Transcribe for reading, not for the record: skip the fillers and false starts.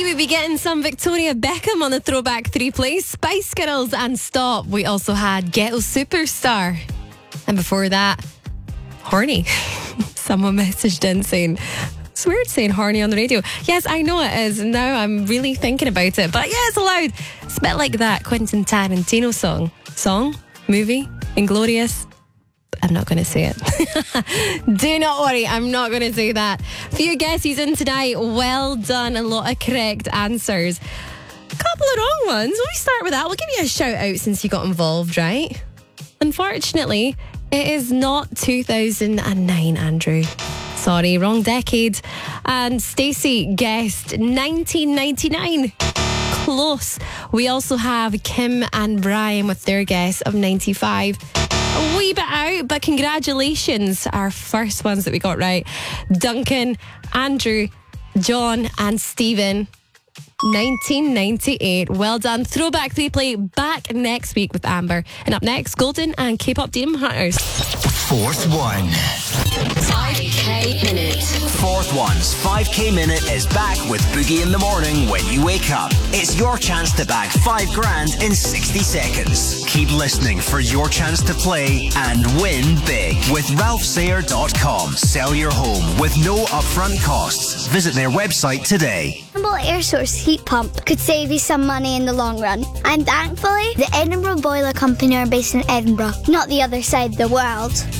we'll be getting some Victoria Beckham on the Throwback 3 play, Spice Girls and Stop. We also had Ghetto Superstar. And before that, Horny. Someone messaged in saying, it's weird saying horny on the radio. Yes, I know it is. Now I'm really thinking about it. But yeah, it's allowed. It's a bit like that Quentin Tarantino song, movie, Inglourious. I'm not going to say it. Do not worry, I'm not going to say that. Few guesses in tonight. Well done. A lot of correct answers. A couple of wrong ones. Let me start with that. We'll give you a shout out since you got involved, right? Unfortunately, it is not 2009, Andrew. Sorry, wrong decade. And Stacey guessed 1999. Close. We also have Kim and Brian with their guess of 95. A wee bit out, but congratulations. Our first ones that we got right. Duncan, Andrew, John and Stephen. 1998. Well done. Throwback 3 play back next week with Amber. And up next, Golden and K-pop Demon Hunters. Fourth one. 5K Minute. Fourth one's 5K Minute is back with Boogie in the morning when you wake up. It's your chance to bag $5,000 in 60 seconds. Keep listening for your chance to play and win big with RalphSayer.com. Sell your home with no upfront costs. Visit their website today. Portable air source heat pump could save you some money in the long run. And thankfully, the Edinburgh Boiler Company are based in Edinburgh, not the other side of the world.